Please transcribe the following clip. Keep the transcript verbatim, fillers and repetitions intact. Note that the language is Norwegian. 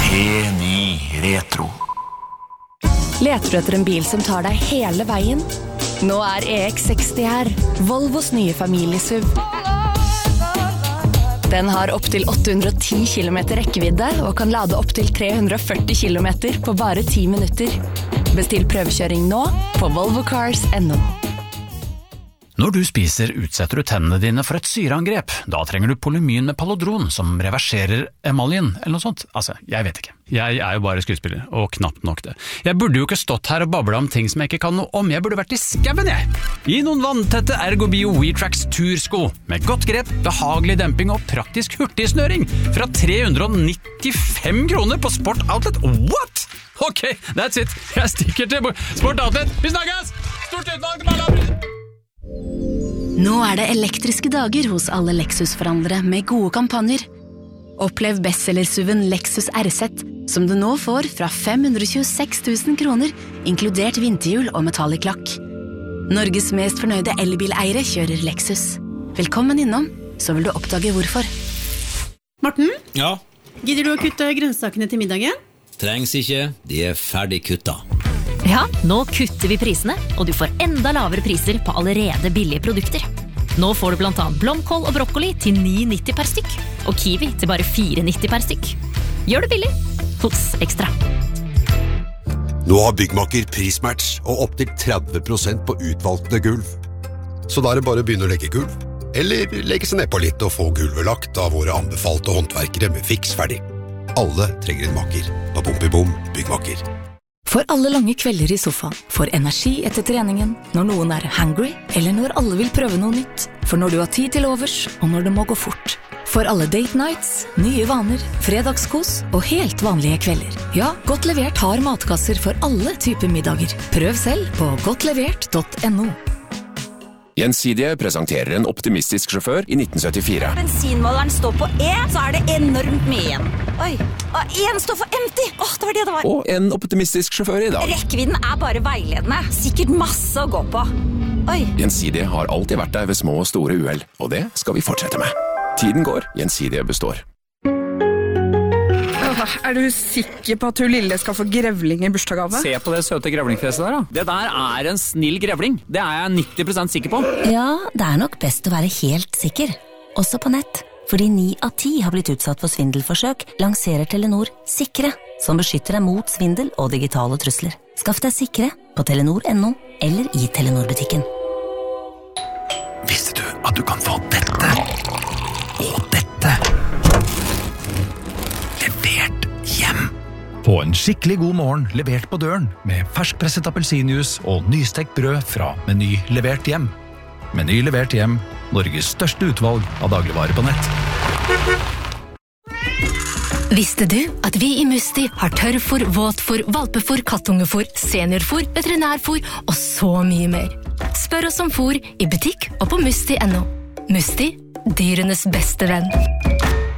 P ni Retro. Leter du etter en bil som tar deg hele veien? Nå er E X seksti her, Volvos nye familiesuv. Den har opp til åtte hundre og ti kilometer rekkevidde og kan lade opp til tre hundre og førti kilometer på bare ti minutter. Bestill prøvekjøring nå på volvo cars punktum no. Når du spiser, utsetter du tennene dine for et syreangrep. Da trenger du Polymyn med Palodron, som reverserer emaljen, eller noe sånt. Altså, jeg vet ikke. Jeg er jo bare skuespiller, og knapt nok det. Jeg burde jo ikke stått her og bablet om ting som jeg ikke kan noe om. Jeg burde vært i skaven, jeg! I noen vanntette Ergobio WeTrax tursko, med godt grep, behagelig demping og praktisk hurtigsnøring, fra tre hundre og nittifem kroner på Sport Outlet. What? Ok, that's it. Jeg stikker til Sport Outlet. Vi snakkes! Stort utvalg til alle! Nå er det elektriske dager hos alle Lexus-forhandlere med gode kampanjer. Opplev bestsellersuven Lexus R Z, som du nå får fra fem hundre og tjueseks tusen kroner, inkludert vinterhjul og metallic lakk. Norges mest fornøyde elbileiere kjører Lexus. Velkommen innom, så vil du oppdage hvorfor. Morten? Ja? Gidder du å kutte grønnsakene til middagen? Trengs ikke, de er ferdig kutta. Ja, nå kutter vi prisene, og du får enda lavere priser på allerede billige produkter. Nå får du blant annet blomkål og brokkoli til ni nitti per stykk, og kiwi til bare fire nitti per stykk. Gjør det billig hos Ekstra. Nå har Byggmakker prismatch og opp til tretti prosent på utvalgte gulv. Så da er det bare å begynne å legge gulv, eller legge seg ned på litt og få gulvet lagt av våre anbefalte håndverkere med fiks ferdig. Alle trenger en makker på Bompibom Byggmakker. For alle lange kvelder i sofaen, for energi etter treningen, når noen er hungry, eller når alle vil prøve noe nytt. For når du har tid til overs, og når det må gå fort. For alle date nights, nye vaner, fredagskos og helt vanlige kvelder. Ja, Godt Levert har matkasser for alle typer middager. Prøv selv på godtlevert punktum no. Gjensidige presenterer en optimistisk sjåfør i nitten syttifire. Bensinmåleren står på E, så er det enormt mye igjen. Oi, og en står for empty. Åh, det var det det var. Og en optimistisk sjåfør i dag. Rekkevidden er bare veiledende. Sikkert masse å gå på. Oi. Gjensidige har alltid vært der ved små og store uheld, og det skal vi fortsette med. Tiden går, Gjensidige består. Er du sikker på at hun lille skal få grevling i bursdagsgave? Se på det søte grevlingfjeset der da. Det der er en snill grevling. Det er jeg nitti prosent sikker på. Ja, det er nok best å være helt sikker. Også på nett. Fordi ni av ti har blitt utsatt for svindelforsøk, lanserer Telenor Sikre, som beskytter deg mot svindel og digitale trusler. Skaff deg Sikre på telenor punktum no eller i Telenor-butikken. Visste du at du kan få dette og dette levert hjem? Få en skikkelig god morgen levert på døren med ferskpresset appelsinjuice og nystekt brød fra Meny levert hjem. Meny levert hjem, Norges største utvalg av dagligvarer på nett. Visste du at vi i Musti har tørrfôr, våtfôr, valpefôr, kattungefôr, seniorfôr, veterinærfôr og så mye mer? Spør oss om fôr i butikk og på musti punktum no. Musti, dyrenes beste venn.